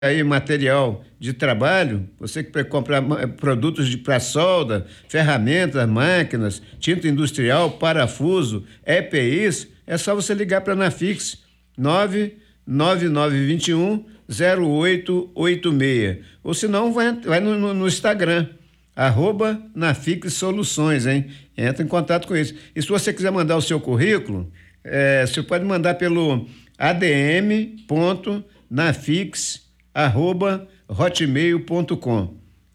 aí material de trabalho, você que compra produtos para solda, ferramentas, máquinas, tinta industrial, parafuso, EPIs, é só você ligar para a Nafix 99921-0886. Ou se não, vai no Instagram, @Nafix Soluções, hein? Entra em contato com isso. E se você quiser mandar o seu currículo, você pode mandar pelo adm.nafix@hotmail.com,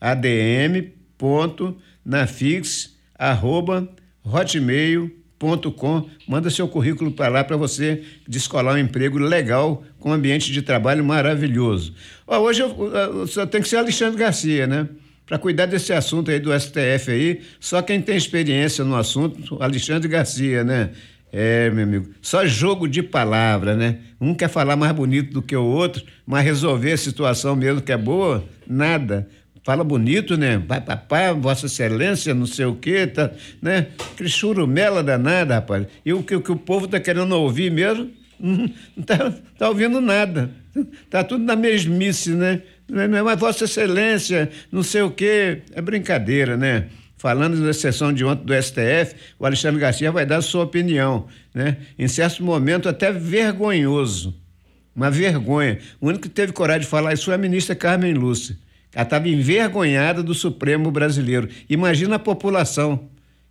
adm.nafix@hotmail.com. Manda seu currículo para lá para você descolar um emprego legal com um ambiente de trabalho maravilhoso. Hoje eu só tenho que ser Alexandre Garcia, né? Para cuidar desse assunto aí do STF aí, só quem tem experiência no assunto, Alexandre Garcia, né? Meu amigo, só jogo de palavra, né? Um quer falar mais bonito do que o outro, mas resolver a situação mesmo que é boa, nada. Fala bonito, né? Vai papá, Vossa Excelência, não sei o quê, tá, né? Que churumela danada, rapaz. E o que o povo tá querendo ouvir mesmo, não tá ouvindo nada. Tá tudo na mesmice, né? Não é mais Vossa Excelência, não sei o quê. É brincadeira, né? Falando da sessão de ontem do STF, o Alexandre Garcia vai dar a sua opinião, né? Em certo momento até vergonhoso, uma vergonha. O único que teve coragem de falar isso foi a ministra Carmen Lúcia. Ela estava envergonhada do Supremo brasileiro. Imagina a população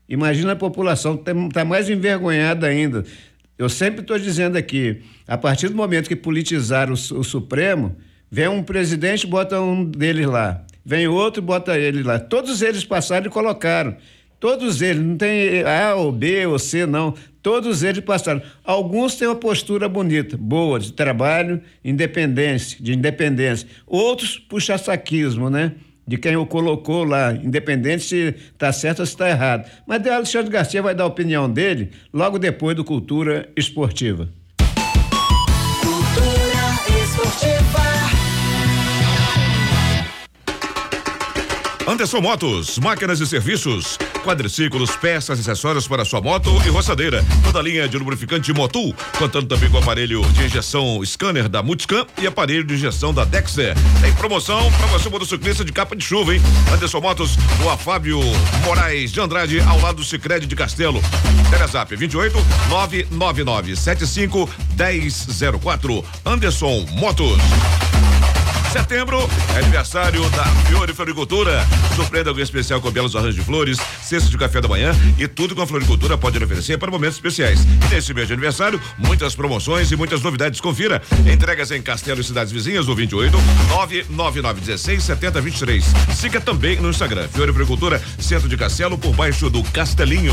está mais envergonhada ainda. Eu sempre estou dizendo aqui, a partir do momento que politizaram o Supremo, vem um presidente, bota um deles lá. Vem outro, bota ele lá. Todos eles passaram e colocaram. Todos eles, não tem A ou B ou C, não. Todos eles passaram. Alguns têm uma postura bonita, boa, de trabalho, de independência. Outros, puxa-saquismo, né? De quem o colocou lá, independente se está certo ou se está errado. Mas o Alexandre Garcia vai dar a opinião dele logo depois do Cultura Esportiva. Cultura Esportiva. Anderson Motos, máquinas e serviços, quadriciclos, peças, acessórios para sua moto e roçadeira. Toda a linha de lubrificante Motul, contando também com aparelho de injeção scanner da Multiscan e aparelho de injeção da Dexter. Tem promoção para você, motociclista de capa de chuva, hein? Anderson Motos, Rua Fábio Moraes de Andrade, ao lado do Sicredi de Castelo. Telezap 28 999 75 1004. Anderson Motos. Setembro é aniversário da Fiore Floricultura. Surpreenda alguém especial com belos arranjos de flores, cesta de café da manhã e tudo com a Floricultura pode oferecer para momentos especiais. E nesse mês de aniversário, muitas promoções e muitas novidades. Confira. Entregas em Castelo e cidades vizinhas, do 28 99916 7023. Siga também no Instagram, Fiore Floricultura, Centro de Castelo, por baixo do Castelinho.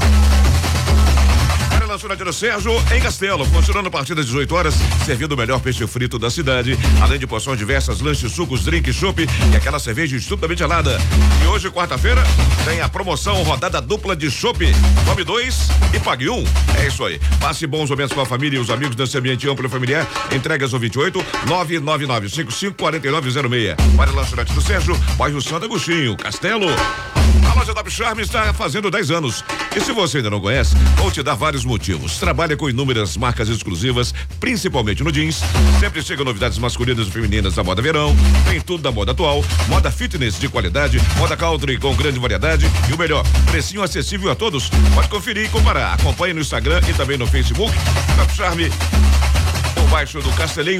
Lançonete Sérgio, em Castelo, funcionando a partir das 18 horas, servindo o melhor peixe frito da cidade, além de porções diversas, lanches, sucos, drinks, chopp e aquela cerveja estupidamente gelada. E hoje, quarta-feira, tem a promoção rodada dupla de chopp. Tome 2 e pague 1. É isso aí. Passe bons momentos com a família e os amigos desse ambiente amplo e familiar. Entregas ao 28 999 55 4906. Para o Lançonete do Sérgio, bairro Santo Agostinho, Castelo. A loja Top Charme está fazendo 10 anos. E se você ainda não conhece, vou te dar vários motivos. Trabalha com inúmeras marcas exclusivas, principalmente no jeans. Sempre chegam novidades masculinas e femininas da moda verão. Tem tudo da moda atual, moda fitness de qualidade, moda country com grande variedade e o melhor, precinho acessível a todos. Pode conferir e comparar. Acompanhe no Instagram e também no Facebook. Top Charme, por baixo do Castelinho.